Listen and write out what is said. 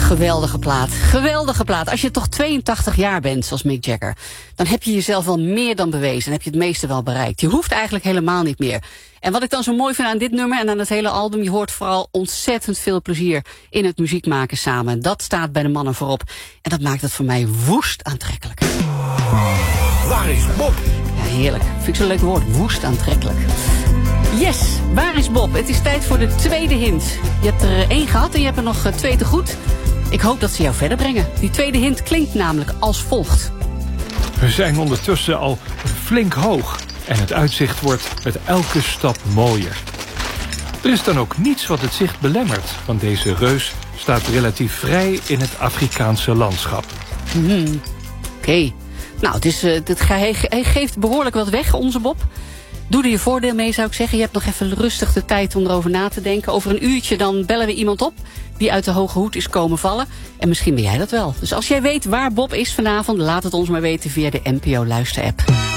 Geweldige plaat. Geweldige plaat. Als je toch 82 jaar bent, zoals Mick Jagger, dan heb je jezelf wel meer dan bewezen. Dan heb je het meeste wel bereikt. Je hoeft eigenlijk helemaal niet meer. En wat ik dan zo mooi vind aan dit nummer en aan het hele album, je hoort vooral ontzettend veel plezier in het muziek maken samen. Dat staat bij de mannen voorop. En dat maakt het voor mij woest aantrekkelijk. Waar is Bob? Ja, heerlijk. Vind ik zo'n leuk woord. Woest aantrekkelijk. Yes, waar is Bob? Het is tijd voor de tweede hint. Je hebt er 1 gehad en je hebt er nog 2 te goed. Ik hoop dat ze jou verder brengen. Die tweede hint klinkt namelijk als volgt. We zijn ondertussen al flink hoog. En het uitzicht wordt met elke stap mooier. Er is dan ook niets wat het zicht belemmert. Want deze reus staat relatief vrij in het Afrikaanse landschap. Oké. Nou, hij geeft behoorlijk wat weg, onze Bob. Doe er je voordeel mee, zou ik zeggen. Je hebt nog even rustig de tijd om erover na te denken. Over een uurtje dan bellen we iemand op die uit de hoge hoed is komen vallen. En misschien ben jij dat wel. Dus als jij weet waar Bob is vanavond, laat het ons maar weten via de NPO Luister-app.